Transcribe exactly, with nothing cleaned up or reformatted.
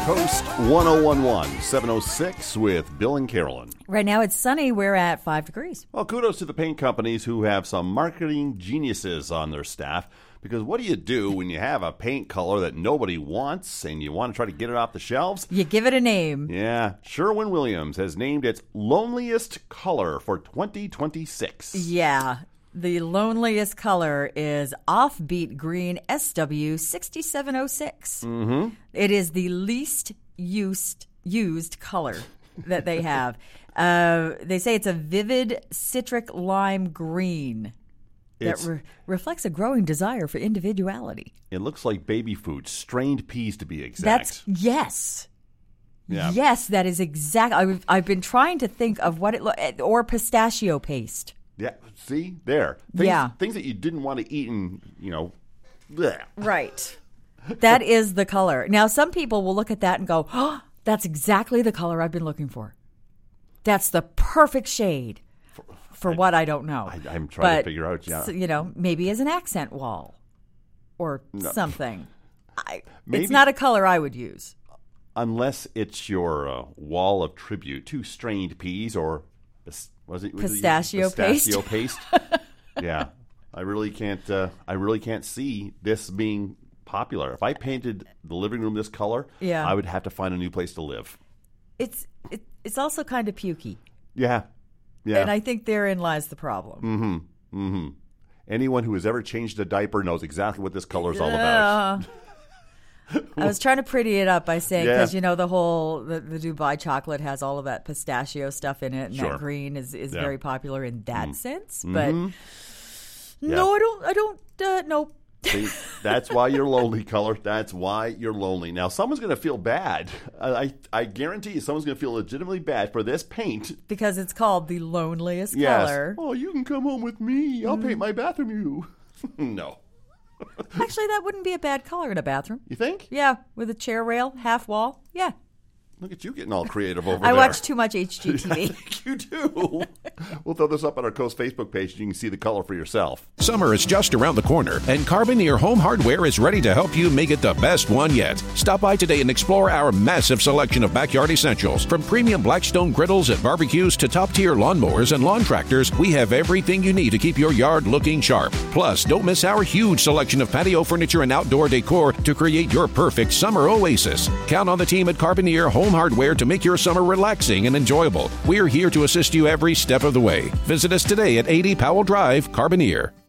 Coast one oh one one, seven oh six with Bill and Carolyn. Right now it's sunny. We're at five degrees. Well, kudos to the paint companies who have some marketing geniuses on their staff. Because what do you do when you have a paint color that nobody wants and you want to try to get it off the shelves? You give it a name. Yeah. Sherwin-Williams has named its loneliest color for twenty twenty-six. Yeah. The loneliest color is Offbeat Green S W sixty-seven oh six. Mm-hmm. It is the least used used color that they have. uh, they say it's a vivid citric lime green that re- reflects a growing desire for individuality. It looks like baby food, strained peas to be exact. That's yes. Yeah. Yes, that is exact. I've, I've been trying to think of what it looks, or pistachio paste. Yeah, see? There. Things, Yeah. Things that you didn't want to eat and, you know, bleh. Right. That is the color. Now, some people will look at that and go, oh, that's exactly the color I've been looking for. That's the perfect shade for, for I, what I don't know. I, I'm trying but, to figure out, yeah. You know, maybe as an accent wall or no. something. I, maybe, it's not a color I would use. Unless it's your uh, wall of tribute to strained peas or... Was it pistachio, pistachio paste? paste? Yeah, I really can't. Uh, I really can't see this being popular. If I painted the living room this color, yeah. I would have to find a new place to live. It's it, it's also kind of pukey. Yeah, yeah. And I think therein lies the problem. Mm-hmm. Mm-hmm. Anyone who has ever changed a diaper knows exactly what this color is all about. I was trying to pretty it up by saying, because, yeah. you know, the whole, the, the Dubai chocolate has all of that pistachio stuff in it, and sure. that green is, is yeah. very popular in that mm. sense. Mm-hmm. But yeah. no, I don't, I don't, uh, nope. See, that's why you're lonely, color. That's why you're lonely. Now, someone's going to feel bad. I, I guarantee you someone's going to feel legitimately bad for this paint. Because it's called the loneliest yes. color. Oh, you can come home with me. I'll mm. paint my bathroom you. No. Actually, that wouldn't be a bad color in a bathroom. You think? Yeah, with a chair rail, half wall. Yeah. Look at you getting all creative over I there. I watch too much H G T V. I think you do. We'll throw this up on our Coast Facebook page so you can see the color for yourself. Summer is just around the corner, and Carboneer Home Hardware is ready to help you make it the best one yet. Stop by today and explore our massive selection of backyard essentials. From premium Blackstone griddles and barbecues to top-tier lawnmowers and lawn tractors, we have everything you need to keep your yard looking sharp. Plus, don't miss our huge selection of patio furniture and outdoor decor to create your perfect summer oasis. Count on the team at Carboneer Home Hardware to make your summer relaxing and enjoyable. We're here to assist you every step of the way. Visit us today at eighty Powell Drive, Carboneer.